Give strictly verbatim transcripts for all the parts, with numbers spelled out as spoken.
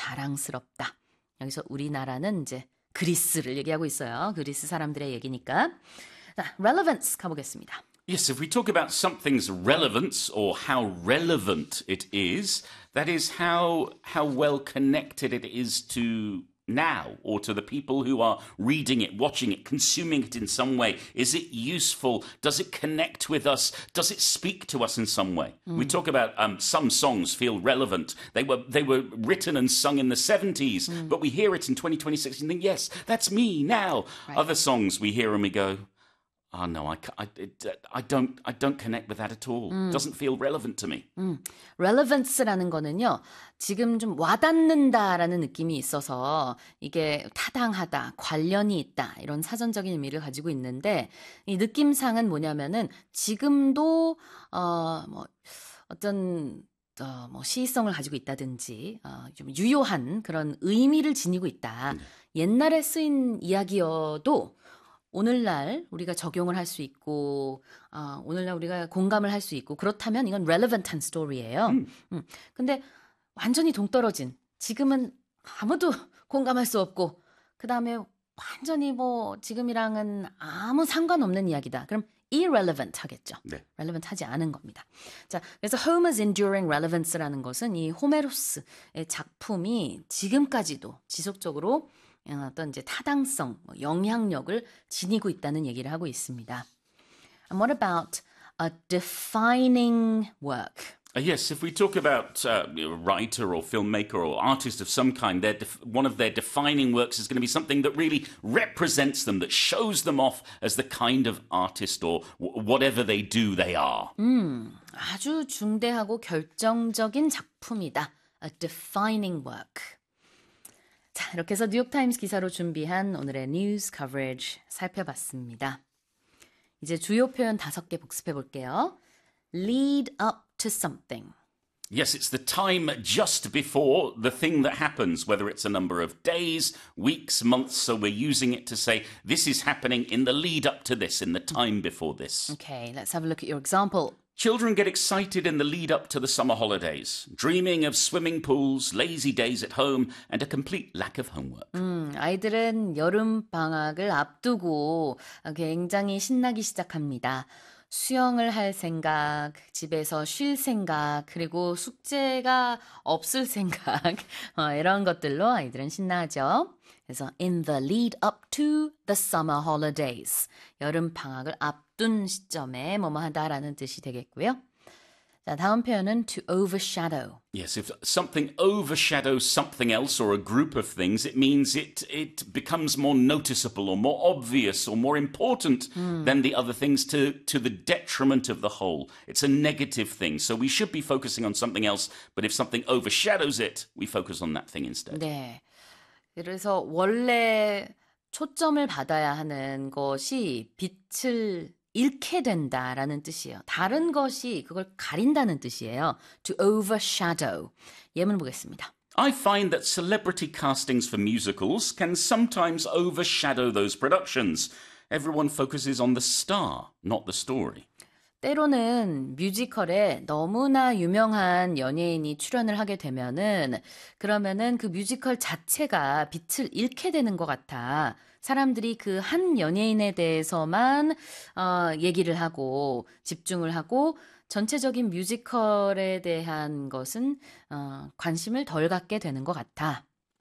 자랑스럽다. 여기서 우리나라는 이제 그리스를 얘기하고 있어요. 그리스 사람들의 얘기니까. 자, relevance 가보겠습니다. Yes, if we talk about something's relevance or how relevant it is, that is how how well connected it is to now or to the people who are reading it, watching it, consuming it in some way. Is it useful? Does it connect with us? Does it speak to us in some way? Mm. We talk about um, some songs feel relevant. They were they were written and sung in the seventies, mm. but we hear it in twenty twenty-six and think, yes, that's me now. Right. Other songs we hear and we go, oh no, I, I, it, I don't I don't connect with that at all. 음. Doesn't feel relevant to me. 음. relevance라는 거는요. 지금 좀 와닿는다라는 느낌이 있어서 이게 타당하다, 관련이 있다 이런 사전적인 의미를 가지고 있는데 이 느낌상은 뭐냐면은 지금도 어, 뭐 어떤 어, 뭐 시의성을 가지고 있다든지 어, 좀 유효한 그런 의미를 지니고 있다. 음. 옛날에 쓰인 이야기여도 오늘날 우리가 적용을 할 수 있고 어, 오늘날 우리가 공감을 할 수 있고 그렇다면 이건 relevant한 스토리예요. 음. 음. 근데 완전히 동떨어진 지금은 아무도 공감할 수 없고 그 다음에 완전히 뭐 지금이랑은 아무 상관없는 이야기다. 그럼 irrelevant 하겠죠. 네. relevant 하지 않은 겁니다. 자, 그래서 Homer's enduring relevance라는 것은 이 호메로스의 작품이 지금까지도 지속적으로 어떤 이제 타당성, 영향력을 지니고 있다는 얘기를 하고 있습니다. And what about a defining work? Uh, yes, if we talk about uh, a writer or filmmaker or artist of some kind, def- one of their defining works is going to be something that really represents them, that shows them off as the kind of artist or w- whatever they do, they are. 음, 아주 중대하고 결정적인 작품이다. A defining work. 자, 이렇게 해서 뉴욕타임스 기사로 준비한 오늘의 뉴스 커버리지 살펴봤습니다. 이제 주요 표현 다섯 개 복습해 볼게요. Lead up to something. Yes, it's the time just before the thing that happens, whether it's a number of days, weeks, months, so we're using it to say this is happening in the lead up to this, in the time before this. Okay, let's have a look at your example. Children get excited in the lead up to the summer holidays, dreaming of swimming pools, lazy days at home, and a complete lack of homework. 음, 아이들은 여름 방학을 앞두고 굉장히 신나기 시작합니다. 수영을 할 생각, 집에서 쉴 생각, 그리고 숙제가 없을 생각, 어, 이런 것들로 아이들은 신나죠. 그래서 in the lead up to the summer holidays. 여름 방학을 앞둔 시점에 뭐뭐 하다라는 뜻이 되겠고요. 자, 다음 표현은 to overshadow. Yes, if something overshadows something else or a group of things, it means it it becomes more noticeable or more obvious or more important 음. than the other things to, to the detriment of the whole. It's a negative thing. So we should be focusing on something else, but if something overshadows it, we focus on that thing instead. 네. 그래서 원래 초점을 받아야 하는 것이 빛을 잃게 된다라는 뜻이에요. 다른 것이 그걸 가린다는 뜻이에요. To overshadow. 예문 보겠습니다. I find that celebrity castings for musicals can sometimes overshadow those productions. Everyone focuses on the star, not the story. 때로는 뮤지컬에 너무나 유명한 연예인이 출연을 하게 되면은 그러면은 그 뮤지컬 자체가 빛을 잃게 되는 것 같아. 사람들이 그 한 연예인에 대해서만 어, 얘기를 하고 집중을 하고 전체적인 뮤지컬에 대한 것은 어, 관심을 덜 갖게 되는 것 같아.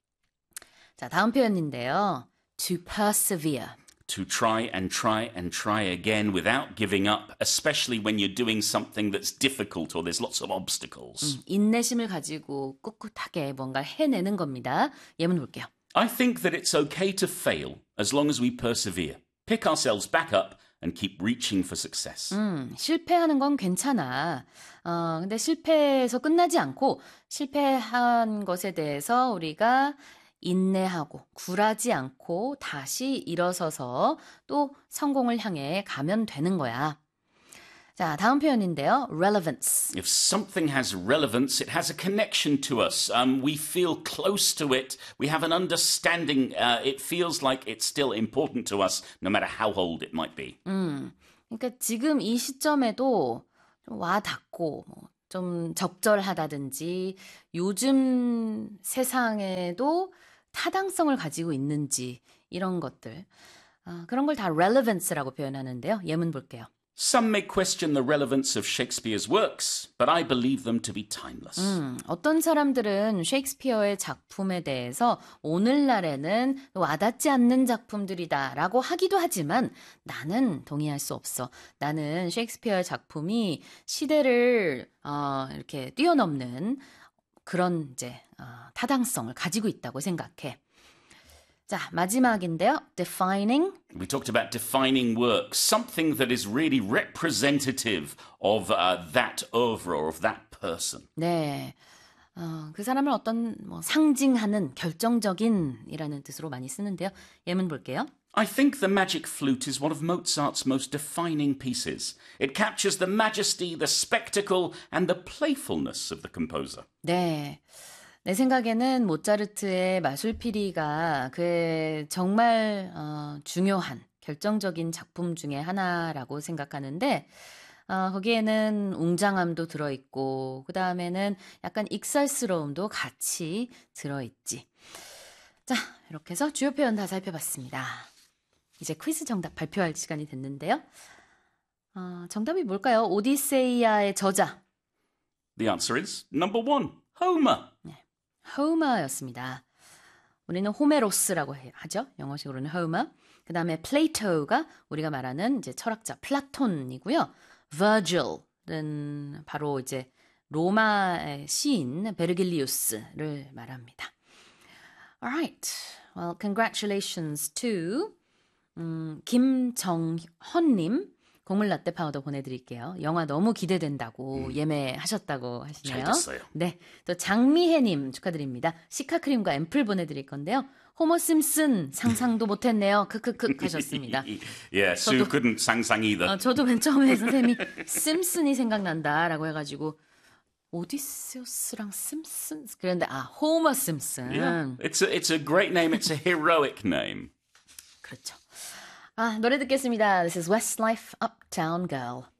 자, 다음 표현인데요. To persevere. To try and try and try again without giving up, especially when you're doing something that's difficult or there's lots of obstacles. 음, 인내심을 가지고 꿋꿋하게 뭔가 해내는 겁니다. 예문 볼게요. I think that it's okay to fail as long as we persevere. Pick ourselves back up and keep reaching for success. 음, 실패하는 건 괜찮아. 어, 근데 실패해서 끝나지 않고 실패한 것에 대해서 우리가 인내하고 굴하지 않고 다시 일어서서 또 성공을 향해 가면 되는 거야. 자, 다음 표현인데요. relevance. If something has relevance, it has a connection to us. Um, we feel close to it. We have an understanding. Uh, it feels like it's still important to us, no matter how old it might be. 음, 그러니까 지금 이 시점에도 좀 와 닿고 뭐 좀 적절하다든지 요즘 세상에도 타당성을 가지고 있는지 이런 것들 아, 그런 걸 다 relevance라고 표현하는데요. 예문 볼게요. Some may question the relevance of Shakespeare's works, but I believe them to be timeless. 음, 어떤 사람들은 셰익스피어의 작품에 대해서 오늘날에는 와닿지 않는 작품들이다라고 하기도 하지만 나는 동의할 수 없어. 나는 셰익스피어의 작품이 시대를 어, 이렇게 뛰어넘는 그런 이제 어, 타당성을 가지고 있다고 생각해. 자, 마지막인데요. defining. We talked about defining works, something that is really representative of uh, that oeuvre or of that person. 네. 어, 그 사람을 어떤 뭐 상징하는 결정적인이라는 뜻으로 많이 쓰는데요. 예문 볼게요. I think the Magic Flute is one of Mozart's most defining pieces. It captures the majesty, the spectacle, and the playfulness of the composer. 네. 내 생각에는 모차르트의 마술피리가 그의 정말 어, 중요한 결정적인 작품 중에 하나라고 생각하는데 어, 거기에는 웅장함도 들어있고 그 다음에는 약간 익살스러움도 같이 들어있지. 자, 이렇게 해서 주요 표현 다 살펴봤습니다. 이제 퀴즈 정답 발표할 시간이 됐는데요. 어, 정답이 뭘까요? 오디세이아의 저자. The answer is number one, Homer. 네. 호머였습니다. 우리는 호메로스라고 하죠. 영어식으로는 호머. 그 다음에 플레이토가 우리가 말하는 이제 철학자 플라톤이고요. Virgil은 바로 이제 로마의 시인 베르길리우스를 말합니다. Alright. Well, congratulations to 음, 김정헌님. 곡물 라떼 파우더 보내드릴게요. 영화 너무 기대된다고 음. 예매하셨다고 하시네요. 잘 됐어요. 네, 또 장미혜님 축하드립니다. 시카크림과 앰플 보내드릴 건데요. 호머 심슨 상상도 못했네요. 크크크 하셨습니다. Yeah, Sue 저도, couldn't 상상 either. 어, 저도 맨 처음에 선생님이 심슨이 생각난다라고 해가지고 오디세우스랑 심슨 그런데 아 호머 심슨. Yeah, it's a, it's a great name. It's a heroic name. 그렇죠. 아, 노래 듣겠습니다. This is Westlife Uptown Girl.